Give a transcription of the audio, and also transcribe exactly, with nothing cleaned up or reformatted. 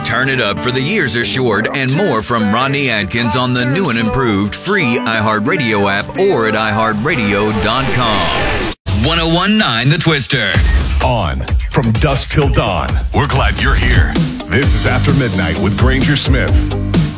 Turn it up for the years are short and more from Rodney Atkins on the new and improved free iHeartRadio app or at i heart radio dot com. one oh one point nine The Twister. On from dusk till dawn. We're glad you're here. This is After Midnight with Granger Smith.